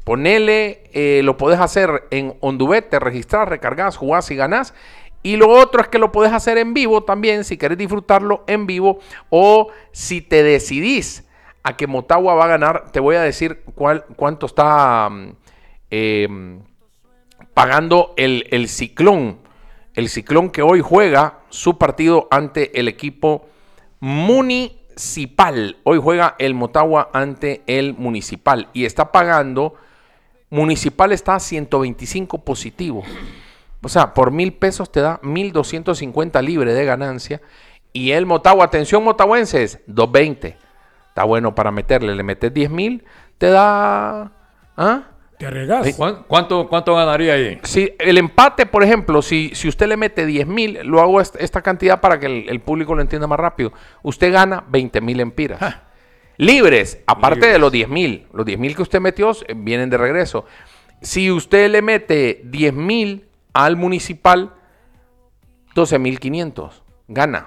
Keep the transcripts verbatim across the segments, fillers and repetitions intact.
Ponele, eh, lo podés hacer en OnDubet, te registrás, recargas, jugás y ganás. Y lo otro es que lo podés hacer en vivo también, si querés disfrutarlo en vivo. O si te decidís a que Motagua va a ganar, te voy a decir cuál, cuánto está eh, pagando el, el Ciclón. El Ciclón que hoy juega su partido ante el equipo Municipal. Hoy juega el Motagua ante el Municipal. Y está pagando, Municipal está a ciento veinticinco positivo. O sea, por mil pesos te da mil doscientos cincuenta libre de ganancia. Y el Motagua, atención motahuenses, doscientos veinte. Está bueno para meterle. Le metes diez mil, te da... ¿Ah? Te arriesgas. ¿Cuánto, ¿Cuánto ganaría ahí? Si el empate, por ejemplo, si, si usted le mete diez mil, lo hago esta, esta cantidad para que el, el público lo entienda más rápido. Usted gana veinte mil empiras. Ah. Libres, aparte Libres. de los diez mil. Los diez mil que usted metió vienen de regreso. Si usted le mete diez mil al Municipal, doce mil quinientos. Gana.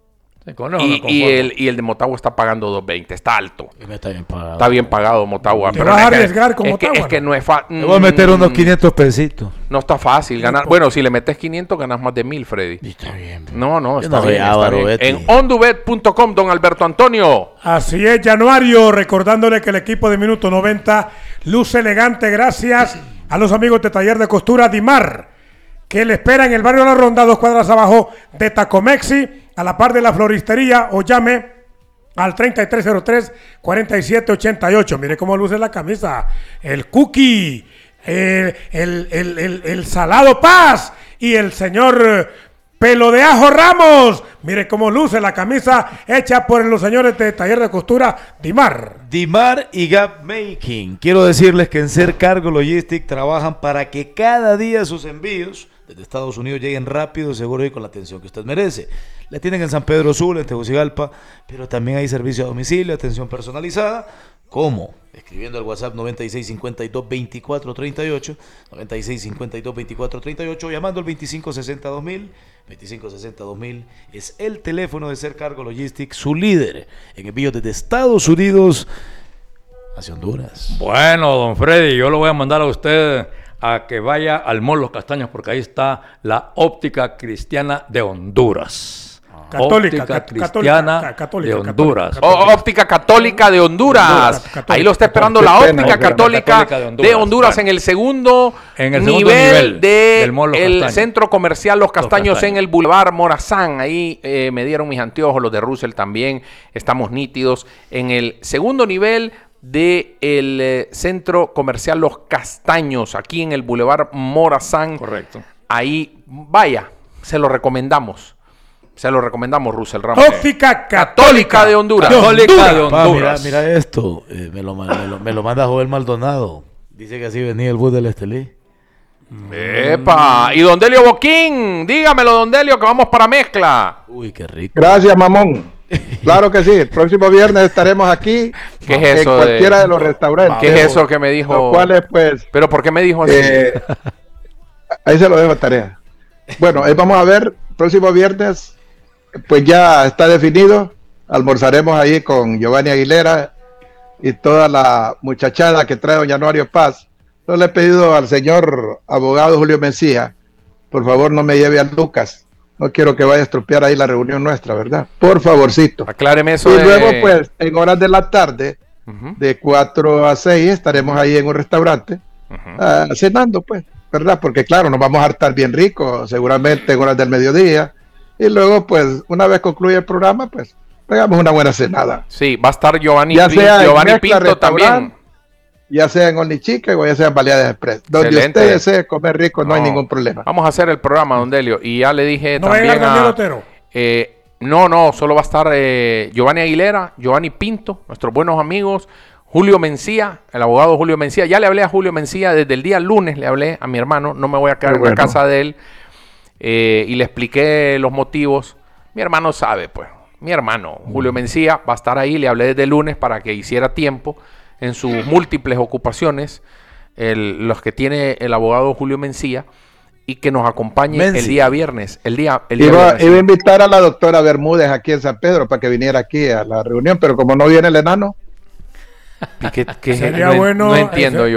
Y, y, el, y el de Motagua está pagando dos veinte. Está alto. Está bien pagado. Está bien pagado Motagua. ¿Te vas a arriesgar con es Motagua? Que, es que no es fácil. Te voy a meter unos quinientos pesitos. No está fácil ganar. No, bueno, si le metes quinientos, ganas más de mil, Freddy. Está bien. No, no, está, no bien, está bien. En ondubet punto com, don Alberto Antonio. Así es, Januario. Recordándole que el equipo de Minuto noventa luce elegante gracias a los amigos de Taller de Costura Dimar, que le espera en el barrio La Ronda, dos cuadras abajo de Tacomexi, a la par de la floristería, o llame al treinta y tres cero tres, cuarenta y siete ochenta y ocho. Mire cómo luce la camisa, el Cookie, el, el, el, el, el Salado Paz y el señor Pelo de Ajo Ramos. Mire cómo luce la camisa hecha por los señores de Taller de Costura Dimar. Dimar y Gap Making. Quiero decirles que en Ser Cargo Logistic trabajan para que cada día sus envíos desde Estados Unidos lleguen rápido, seguro y con la atención que usted merece. Le tienen en San Pedro Sula, en Tegucigalpa, pero también hay servicio a domicilio, atención personalizada. ¿Cómo? Escribiendo al WhatsApp noventa y seis cincuenta y dos veinticuatro treinta y ocho, noventa y seis cincuenta y dos veinticuatro treinta y ocho, llamando al veinticinco sesenta dos mil. veinticinco sesenta dos mil es el teléfono de Ser Cargo Logistics, su líder en envíos desde Estados Unidos hacia Honduras. Bueno, don Freddy, yo lo voy a mandar a usted a que vaya al Mall Los Castaños, porque ahí está la Óptica Cristiana de Honduras. Católica, Óptica cat- Cristiana católica, de Honduras. católica, O, óptica Católica de Honduras. Honduras, católica, Ahí lo está esperando católica. la Óptica Católica, Católica de Honduras, de Honduras bueno. en el segundo, En el segundo nivel, nivel de del Mall Los el Castaños. Centro Comercial Los Castaños, Castaños. en el Boulevard Morazán. Ahí eh, me dieron mis anteojos, los de Russell también. Estamos nítidos. En el segundo nivel del eh, Centro Comercial Los Castaños, aquí en el Boulevard Morazán. Correcto. Ahí, vaya, se lo recomendamos. Se lo recomendamos, Russell Ramos. Óptica Católica de Honduras. Católica de Pa, mira, Honduras. mira esto, eh, me, lo, me, lo, me lo manda Joel Maldonado. Dice que así venía el bus del Estelí. ¡Epa! Y Don Delio Boquín, dígamelo, Don Delio, que vamos para mezcla. Uy, qué rico. Gracias, mamón. Claro que sí. El próximo viernes estaremos aquí. ¿Qué es eso En cualquiera de- de, los restaurantes. ¿Qué es eso que me dijo? Los cuales, pues, ¿Pero por qué me dijo así? eh, ahí se lo dejo a tarea. Bueno, ahí vamos a ver. Próximo viernes, pues ya está definido. Almorzaremos ahí con Giovanni Aguilera y toda la muchachada que trae don Januario Paz. Yo le he pedido al señor abogado Julio Mencía, por favor no me lleve a Lucas. No quiero que vaya a estropear ahí la reunión nuestra, ¿verdad? Por favorcito. Acláreme eso. Y de... luego, pues, en horas de la tarde, Ujú, de cuatro a seis, estaremos ahí en un restaurante, ujú. ah, cenando, pues, ¿verdad? Porque, claro, nos vamos a hartar bien ricos, seguramente en horas del mediodía. Y luego, pues, una vez concluye el programa, pues, pegamos una buena cenada. Sí, va a estar Giovanni, Ya Pin- sea en Giovanni Mezcla Pinto Restaurant, también. Ya sea en Only Chica o ya sea en Baleares Express. Donde Excelente. usted desee comer rico, no, hay No, ningún problema. Vamos a hacer el programa, Don Delio. Y ya le dije No va a también llegar Daniel a... Otero. eh, no, no, solo va a estar eh, Giovanni Aguilera, Giovanni Pinto, nuestros buenos amigos, Julio Mencía, el abogado Julio Mencía. Ya le hablé a Julio Mencía desde el día lunes, le hablé a mi hermano, no me voy a quedar Qué en la bueno. casa de él, eh, y le expliqué los motivos. Mi hermano sabe, pues, mi hermano Julio Mencía va a estar ahí, le hablé desde el lunes para que hiciera tiempo en sus múltiples ocupaciones, el- los que tiene el abogado Julio Mencía, y que nos acompañe Menci. el día viernes. El día, el día Iba, viernes. iba a invitar a la doctora Bermúdez aquí en San Pedro para que viniera aquí a la reunión, pero como no viene el enano, ¿Y qué- qué- Sería no, en- bueno no entiendo ese- yo.